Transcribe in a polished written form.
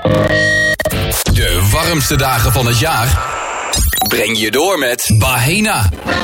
De warmste dagen van het jaar breng je door met Bahena.